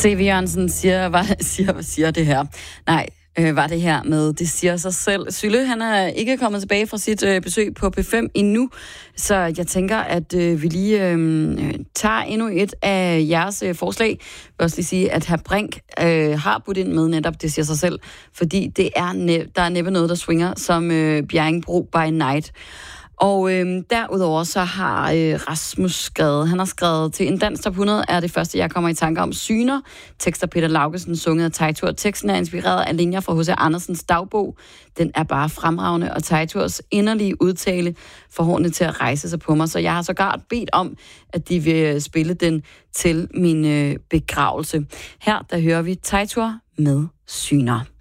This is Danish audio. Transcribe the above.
C.V. Jørgensen siger det her. Nej, var det her med, det siger sig selv. Sylle, han er ikke kommet tilbage fra sit besøg på P5 endnu, så jeg tænker, at vi lige tager endnu et af jeres forslag. Jeg vil også lige sige, at hr. Brink har budt ind med netop, det siger sig selv, fordi det er der er næppe noget, der swinger som Bjerringbro by night. Og derudover så har Rasmus skrevet, han har skrevet til En Dans Top 100, er det første, jeg kommer i tanker om, Syner. Tekster Peter Laugesen, sunget af Teitur. Teksten er inspireret af linjer fra H.C. Andersens dagbog. Den er bare fremragende, og Teiturs inderlige udtale får hårene til at rejse sig på mig. Så jeg har sågar bedt om, at de vil spille den til min begravelse. Her, der hører vi Teitur med Syner.